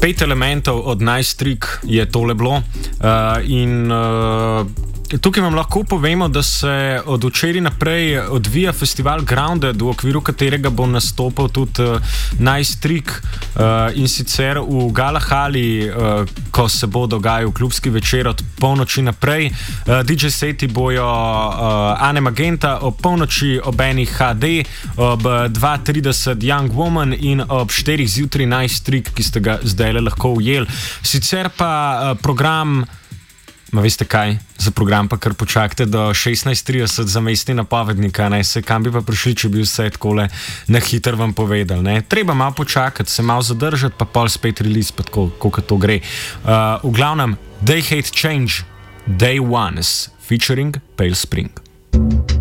5 elementov od Nice Trick je tole bilo. Tukaj vam lahko povemo, da se od včeraj naprej odvija festival Grounded, v okviru katerega bo nastopil tudi Nice Trick, in sicer v Galahali, ko se bo dogajal klubski večer od polnoči naprej. DJ seti bojo Ane Magenta ob polnoči, ob enih HD, ob 2:30 Young Woman in ob 4 zjutraj Nice Trick, ki ste ga zdaj lahko ujeli. Sicer pa program, veste kaj, za program pa kar počakajte do 16:30 za mestni napovednik, ne, se kam bi pa prišli, če bi vse takole na hitro vam povedali, ne. Treba malo počakati, se malo zadržati, pa pol spet release, pa tako, kako to gre. V glavnem, They Hate Change, Day Ones, featuring Pale Spring.